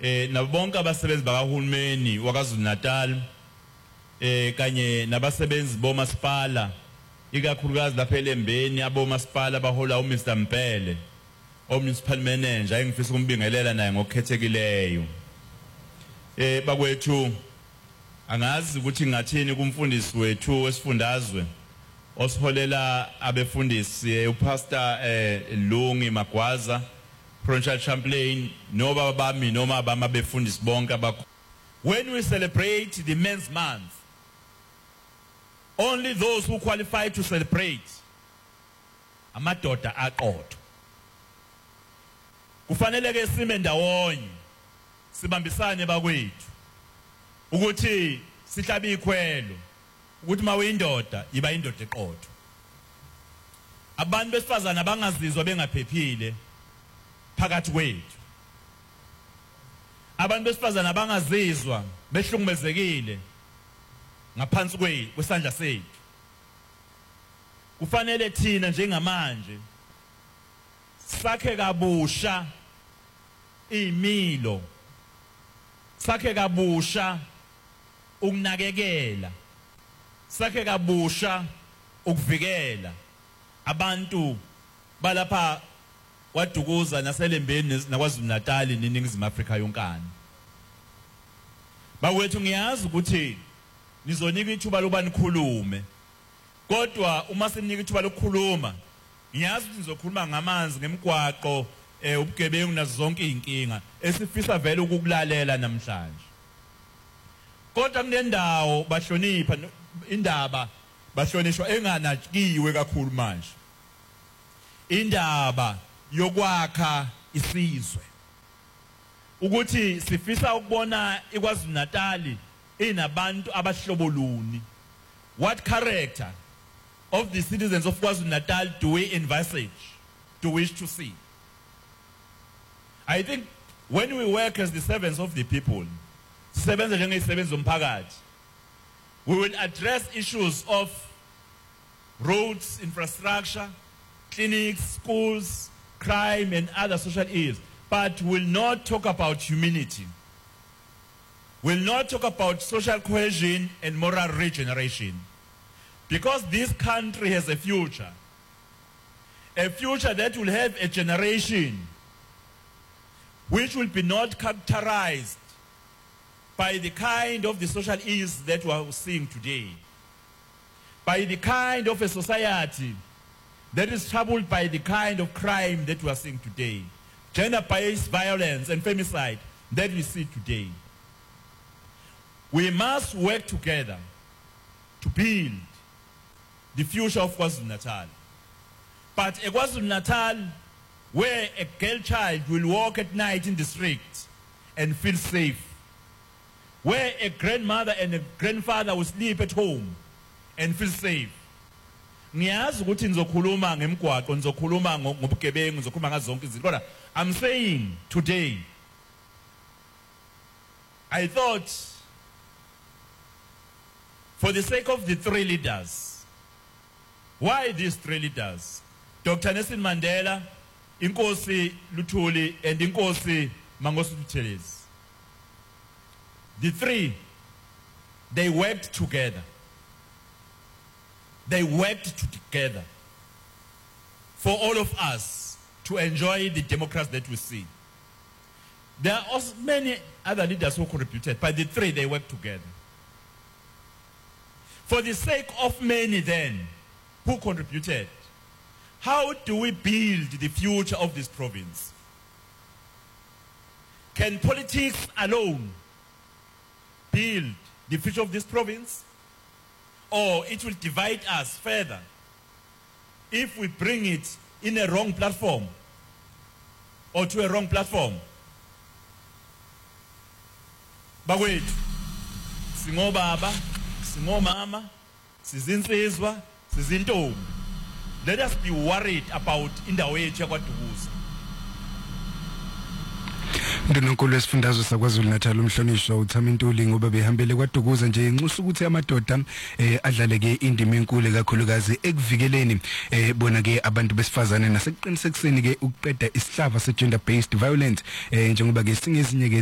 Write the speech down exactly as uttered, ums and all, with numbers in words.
eh nabonke abasebenzi bakahulumeni waKwaZulu Natal eh kanye nabasebenzi bomasipala ikakhulukazi lapha eLembeni abomasipala bahola uMr Mpele omunicipal manager engifisa ukumbingelela naye ngokukhethekileyo. Eh bakwethu angazi ukuthi ngathini kumfundisi wethu wesifundazwe osiholela abefundisi uPastor eh Lungi Magwaza Provincial Champlain noba bami noma bama befundisi bonke abakho. When we celebrate the men's month, only those who qualify to celebrate amadoda aqotho. Kufanele ke sime ndawonye sibambisane bakwethu ukuthi sihlabe ikhwelo ukuthi mawuyindoda iba indoda eqotho. Abantu besifazana abangazizwa bengaphephile phakathi kwethu. Abantu besifazana abangazizwa behlukumezekile ngaphansi kwesandla sethu. Kufanele thina njengamanje sakhe kabusha imilo, sakhe kabusha ukunakekela, sakhe kabusha ukuvikela abantu balapha kwaDukuza naseLembeni naKwaZulu Natal neNingizimu Afrika yonkana. Bawethu ngiyazi ukuthi nizonika ithuba lokuba nikhulume, kodwa uma sinika ithuba lokukhuluma ngiyazi ukuthi nizokhuluma ngamanzi, ngemigwaqo, eh ubugebengu nazo zonke izinkinga esifisa vele ukukulalela namhlanje. Kodwa kunendawo bahlonipha indaba bahlonishwa enganatshikiwe kakhulu manje. Indaba yokwakha isizwe. Ukuthi sifisa ukubona iKwaZulu Natal inabantu abahloboluni. What character of the citizens of KwaZulu Natal do we envisage, do wish to see? I think when we work as the servants of the people, sebenza njengezisebenzi zomphakathi, we will address issues of roads, infrastructure, clinics, schools, crime and other social ills, but will not talk about humanity. Will not talk about social cohesion and moral regeneration. Because this country has a future. A future that will have a generation which will be not characterized by the kind of the social ills that we are seeing today. By the kind of a society that is troubled by the kind of crime that we are seeing today. Gender-based violence and femicide that we see today. We must work together to build the future of KwaZulu Natal. But a KwaZulu Natal where a girl child will walk at night in the street and feel safe. Where a grandmother and a grandfather will sleep at home and feel safe. Ngiyazi ukuthi nizokhuluma ngemigwaqo, nizokhuluma ngobugebengu, nizokhuluma ngazo zonke izinto. Kodwa I'm saying today, I thought for the sake of the three leaders. Why these three leaders? Doctor Nelson Mandela, Inkosi Luthuli and Inkosi Mangosuthu Buthelezi. The three, they worked together. They worked together for all of us to enjoy the democracy that we see. There are also many other leaders who contributed, but the three, they worked together. For the sake of many then, who contributed, how do we build the future of this province? Can politics alone build the future of this province? Or it will divide us further if we bring it in a wrong platform or to a wrong platform? Bakwethu, singobaba, singomama, sizinsizwa, sizintombi. Let us be worried about indawo yethu yakwaDukuza. Ndononkulu esifundazwe saKwaZulu Natal umhlonishwa uThamintuli ngoba behambele kwaDukuza nje inxusa ukuthi amadoda eh adlale ke indima enkulu kakhulukazi ekuvikeleni eh bona ke abantu besifazane nasekuqinisekiseni ke ukuqeda isihlava se gender based violence eh njengoba ke singezinye ke